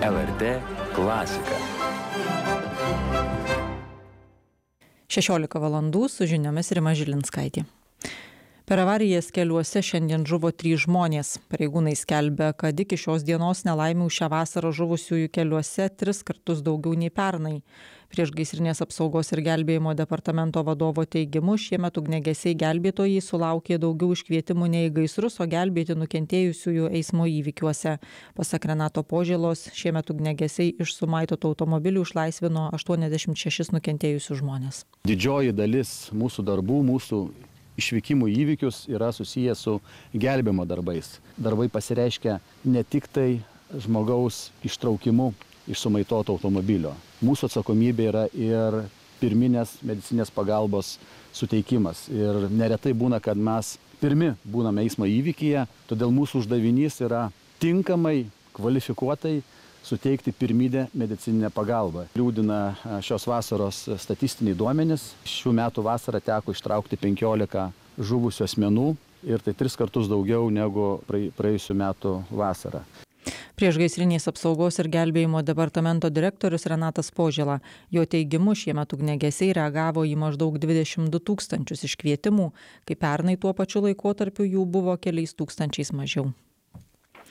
LRT klasika. 16 valandų su žiniomis Rima Žilinskaitė. Per avarijas keliuose šiandien žuvo 3 žmonės. Pareigūnai skelbia, kad iki šios dienos nelaimių šią vasarą žuvusiųjų keliuose 3 kartus daugiau nei pernai. Priešgaisrinės apsaugos ir gelbėjimo departamento vadovo teigimu, šiemet ugniagesiai gelbėtojai sulaukė daugiau iškvietimų nei į gaisrus, o gelbėti nukentėjusiųjų eismo įvykiuose. Pasak Renato Požėlos, šiemet ugniagesiai iš sumaitotų automobilių išlaisvino 86 nukentėjusius žmonės. Didžioji dalis mūsų darbų, mūsų išvykimų įvykius yra susijęs su gelbėjimo darbais. Darbai pasireiškia ne tik tai žmogaus ištraukimu iš sumaitoto automobilio. Mūsų atsakomybė yra ir pirminės medicinės pagalbos suteikimas. Ir neretai būna, kad mes pirmi būname eismo įvykyje, todėl mūsų uždavinys yra tinkamai, kvalifikuotai suteikti pirminę medicininę pagalbą. Liūdina šios vasaros statistiniai duomenys. Šių metų vasarą teko ištraukti 15 žuvusių asmenų ir tai 3 kartus daugiau negu praėjusių metų vasarą. Priešgaisrinės apsaugos ir gelbėjimo departamento direktorius Renatas Požėla. Jo teigimu, šiemet ugniagesiai reagavo į maždaug 22 000 iškvietimų, kai pernai tuo pačiu laikotarpiu jų buvo keliais tūkstančiais mažiau.